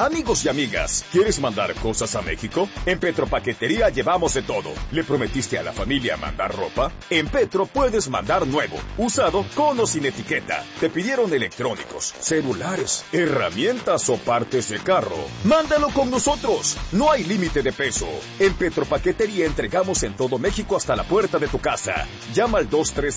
Amigos y amigas, ¿quieres mandar cosas a México? En Petro Paquetería llevamos de todo. ¿Le prometiste a la familia mandar ropa? En Petro puedes mandar nuevo, usado, con o sin etiqueta. Te pidieron electrónicos, celulares, herramientas o partes de carro. ¡Mándalo con nosotros! No hay límite de peso. En Petro Paquetería entregamos en todo México hasta la puerta de tu casa. Llama al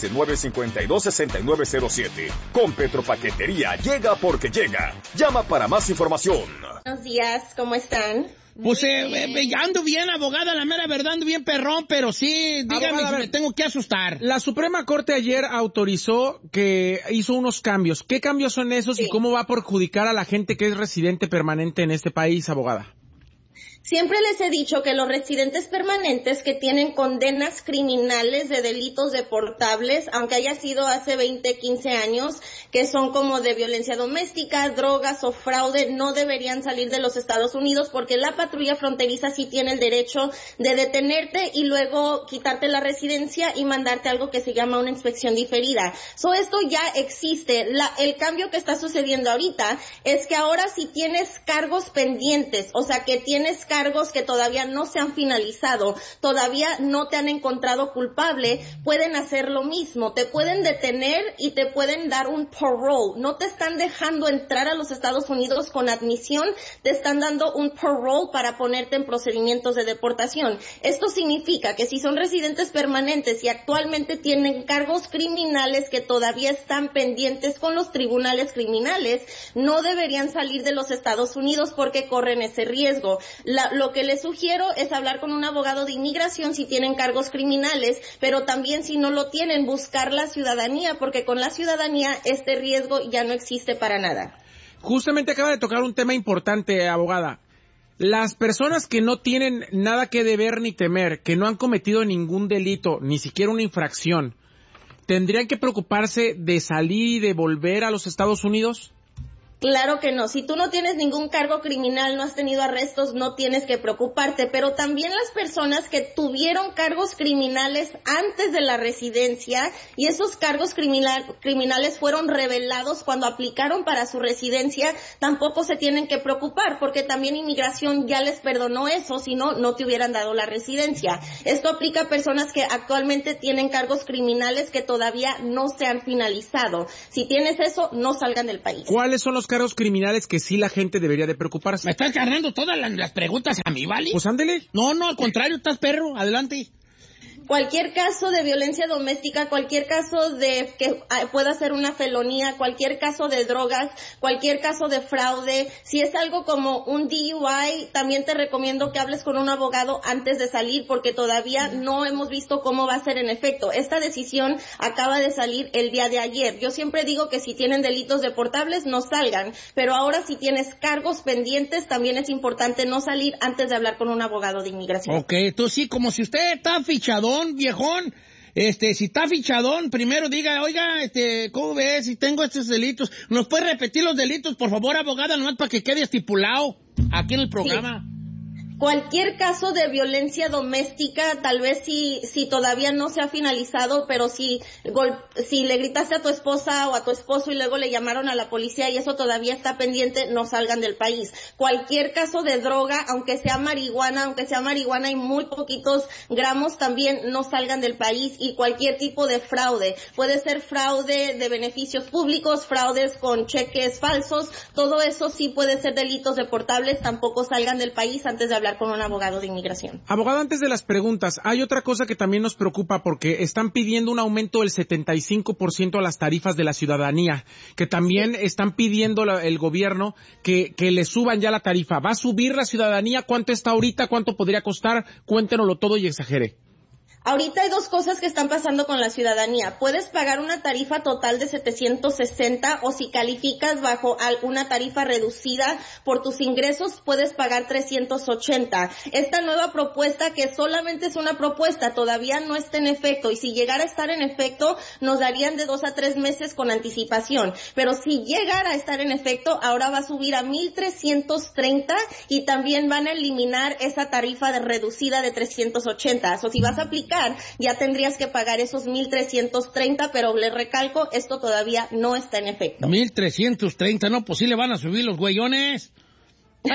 213-952-6907. Con Petro Paquetería llega porque llega. Llama para más información. Buenos días, ¿cómo están? Pues ando bien, abogada, la mera verdad, ando bien perrón, pero sí, dígame abogada, si me tengo que asustar. La Suprema Corte ayer autorizó que hizo unos cambios. ¿Qué cambios son esos y cómo va a perjudicar a la gente que es residente permanente en este país, abogada? Siempre les he dicho que los residentes permanentes que tienen condenas criminales de delitos deportables, aunque haya sido hace 20, 15 años, que son como de violencia doméstica, drogas o fraude, no deberían salir de los Estados Unidos porque la patrulla fronteriza sí tiene el derecho de detenerte y luego quitarte la residencia y mandarte algo que se llama una inspección diferida. Esto ya existe. El cambio que está sucediendo ahorita es que ahora si tienes cargos pendientes, o sea que tienes cargos que todavía no se han finalizado, todavía no te han encontrado culpable, pueden hacer lo mismo, te pueden detener y te pueden dar un parole, no te están dejando entrar a los Estados Unidos con admisión, te están dando un parole para ponerte en procedimientos de deportación. Esto significa que si son residentes permanentes y actualmente tienen cargos criminales que todavía están pendientes con los tribunales criminales, no deberían salir de los Estados Unidos porque corren ese riesgo. Lo que les sugiero es hablar con un abogado de inmigración si tienen cargos criminales, pero también si no lo tienen, buscar la ciudadanía, porque con la ciudadanía este riesgo ya no existe para nada. Justamente acaba de tocar un tema importante, abogada. Las personas que no tienen nada que deber ni temer, que no han cometido ningún delito, ni siquiera una infracción, ¿tendrían que preocuparse de salir y de volver a los Estados Unidos? Claro que no. Si tú no tienes ningún cargo criminal, no has tenido arrestos, no tienes que preocuparte. Pero también las personas que tuvieron cargos criminales antes de la residencia y esos cargos criminales fueron revelados cuando aplicaron para su residencia, tampoco se tienen que preocupar porque también inmigración ya les perdonó eso, si no, no te hubieran dado la residencia. Esto aplica a personas que actualmente tienen cargos criminales que todavía no se han finalizado. Si tienes eso, no salgan del país. ¿Cuáles son los cargos criminales que sí la gente debería de preocuparse? ¿Me estás cargando todas las preguntas a mí, ¿vale? Pues ándele. No, al contrario, estás perro, adelante. Cualquier caso de violencia doméstica, cualquier caso de que pueda ser una felonía, cualquier caso de drogas, cualquier caso de fraude, si es algo como un DUI, también te recomiendo que hables con un abogado antes de salir porque todavía no hemos visto cómo va a ser en efecto. Esta decisión acaba de salir el día de ayer. Yo siempre digo que si tienen delitos deportables no salgan, pero ahora si tienes cargos pendientes también es importante no salir antes de hablar con un abogado de inmigración. Ok, entonces sí, como si usted está fichadón, viejón, si está fichadón, primero diga, oiga, ¿cómo ves? Si tengo estos delitos, ¿nos puede repetir los delitos, por favor, abogada, nomás para que quede estipulado aquí en el programa? Sí. Cualquier caso de violencia doméstica, tal vez si todavía no se ha finalizado, pero si le gritaste a tu esposa o a tu esposo y luego le llamaron a la policía y eso todavía está pendiente, no salgan del país. Cualquier caso de droga, aunque sea marihuana y muy poquitos gramos, también no salgan del país. Y cualquier tipo de fraude, puede ser fraude de beneficios públicos, fraudes con cheques falsos, todo eso sí puede ser delitos deportables, tampoco salgan del país antes de hablar con un abogado de inmigración. Abogado, antes de las preguntas, hay otra cosa que también nos preocupa porque están pidiendo un aumento del 75% a las tarifas de la ciudadanía, que también están pidiendo el gobierno que le suban ya la tarifa. ¿Va a subir la ciudadanía? ¿Cuánto está ahorita? ¿Cuánto podría costar? Cuéntenoslo todo y exagere. Ahorita hay dos cosas que están pasando con la ciudadanía. Puedes pagar una tarifa total de 760 o si calificas bajo alguna tarifa reducida por tus ingresos puedes pagar 380. Esta nueva propuesta, que solamente es una propuesta, todavía no está en efecto y si llegara a estar en efecto nos darían de 2 a 3 meses con anticipación. Pero si llegara a estar en efecto, ahora va a subir a 1,330 y también van a eliminar esa tarifa reducida de 380. O si vas a aplicar ya tendrías que pagar esos 1,330, pero le recalco, esto todavía no está en efecto. 1,330, no, pues sí le van a subir los güeyones.